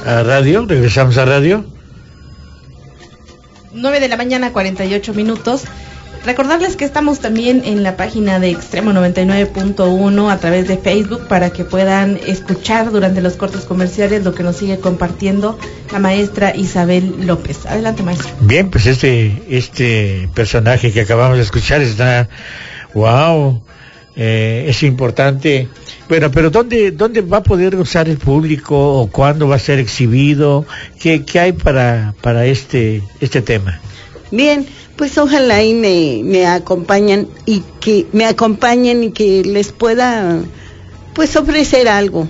a radio, regresamos a radio. 9 de la mañana, 48 minutos. Recordarles que estamos también en la página de Extremo 99.1 a través de Facebook para que puedan escuchar durante los cortes comerciales lo que nos sigue compartiendo la maestra Isabel López. Adelante, maestro. Bien, pues este personaje que acabamos de escuchar está, wow, es importante. Bueno, pero ¿dónde va a poder usar el público o cuándo va a ser exhibido? ¿Qué hay para este tema? Bien, pues ojalá y me acompañen y que les pueda pues ofrecer algo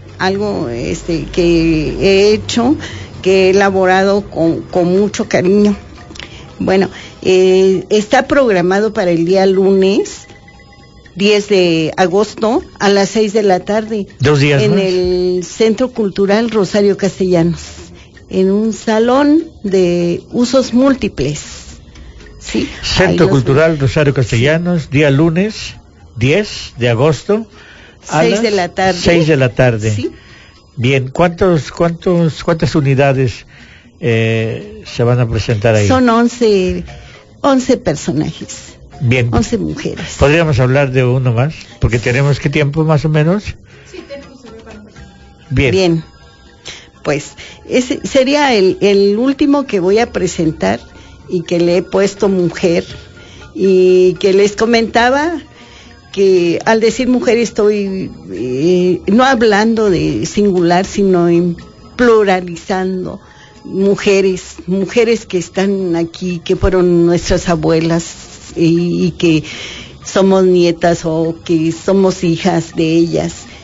que he hecho, que he elaborado con mucho cariño. Bueno, está programado para el día lunes 10 de agosto a las 6 de la tarde. 2 días en más. El Centro Cultural Rosario Castellanos, en un salón de usos múltiples. Sí, Centro Cultural Rosario Castellanos, sí. Día lunes 10 de agosto a 6 de la tarde. 6 de la tarde. Sí. Bien, ¿cuántas unidades se van a presentar ahí? Son 11 personajes. Bien. 11 mujeres. ¿Podríamos hablar de uno más? Porque tenemos, ¿qué tiempo más o menos? Sí, tenemos para... Bien. Pues ese sería el último que voy a presentar y que le he puesto mujer, y que les comentaba que al decir mujer estoy no hablando de singular, sino en pluralizando mujeres que están aquí, que fueron nuestras abuelas y que somos nietas o que somos hijas de ellas.